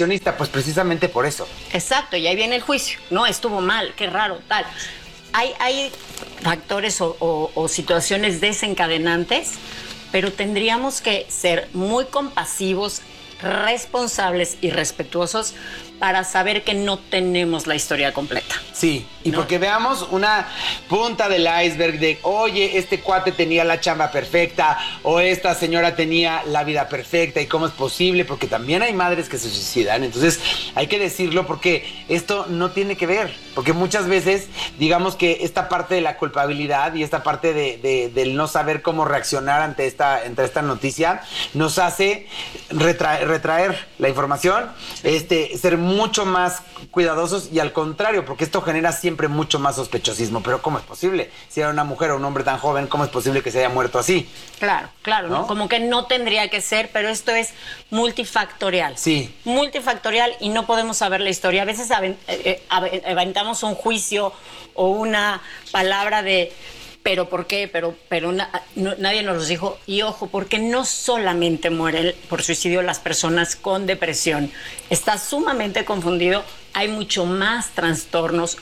perfeccionista, pues precisamente por eso. Exacto, y ahí viene el juicio. No, estuvo mal, qué raro, tal. Hay factores o situaciones desencadenantes, pero tendríamos que ser muy compasivos, responsables y respetuosos para saber que no tenemos la historia completa. Sí, y ¿no? porque veamos una punta del iceberg de, oye, este cuate tenía la chamba perfecta, o esta señora tenía la vida perfecta, y cómo es posible, porque también hay madres que se suicidan. Entonces hay que decirlo, porque esto no tiene que ver, porque muchas veces, digamos que esta parte de la culpabilidad y esta parte del no saber cómo reaccionar ante esta noticia, nos hace retraer la información, ser mucho más cuidadosos, y al contrario, porque esto genera siempre mucho más sospechosismo. Pero ¿cómo es posible? Si era una mujer o un hombre tan joven, ¿cómo es posible que se haya muerto así? Claro, ¿no? Como que no tendría que ser, pero esto es multifactorial. Sí. Multifactorial, y no podemos saber la historia. A veces aventamos un juicio o una palabra de pero ¿por qué? Pero nadie nos los dijo. Y ojo, porque no solamente mueren por suicidio las personas con depresión. Está sumamente confundido. Hay muchos más trastornos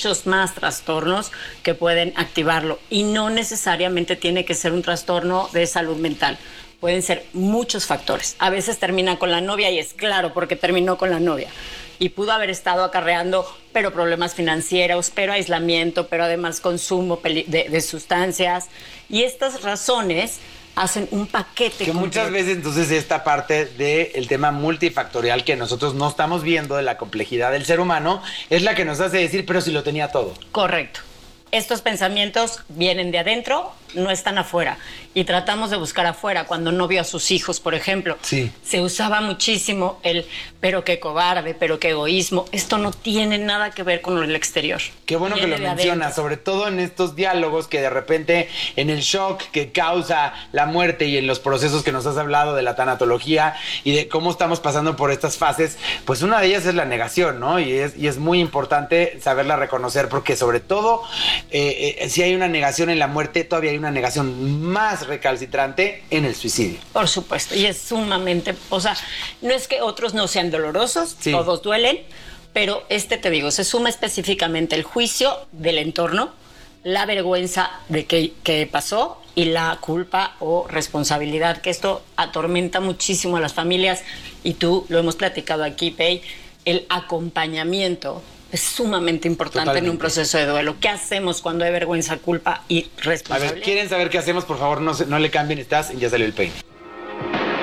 que pueden activarlo. Y no necesariamente tiene que ser un trastorno de salud mental. Pueden ser muchos factores. A veces termina con la novia, y es claro porque terminó con la novia. Y pudo haber estado acarreando, pero problemas financieros, pero aislamiento, pero además consumo de sustancias. Y estas razones hacen un paquete. Que muchas veces entonces esta parte del tema multifactorial que nosotros no estamos viendo, de la complejidad del ser humano, es la que nos hace decir, pero si lo tenía todo. Correcto. Estos pensamientos vienen de adentro, no están afuera. Y tratamos de buscar afuera. Cuando no vio a sus hijos, por ejemplo, sí, se usaba muchísimo el pero qué cobarde, pero qué egoísmo. Esto no tiene nada que ver con el exterior. Qué bueno que lo mencionas, sobre todo en estos diálogos que de repente, en el shock que causa la muerte y en los procesos que nos has hablado de la tanatología y de cómo estamos pasando por estas fases, pues una de ellas es la negación, ¿no? Y es muy importante saberla reconocer, porque sobre todo si hay una negación en la muerte, todavía hay una negación más recalcitrante en el suicidio. Por supuesto, y es sumamente, o sea, no es que otros no sean dolorosos, sí, todos duelen, pero te digo, se suma específicamente el juicio del entorno, la vergüenza de qué pasó y la culpa o responsabilidad, que esto atormenta muchísimo a las familias, y tú lo hemos platicado aquí, Pei, el acompañamiento es sumamente importante. Totalmente. En un proceso de duelo. ¿Qué hacemos cuando hay vergüenza, culpa y responsabilidad? A ver, ¿quieren saber qué hacemos? Por favor, no le cambien. Estás en Ya Salió el Peine.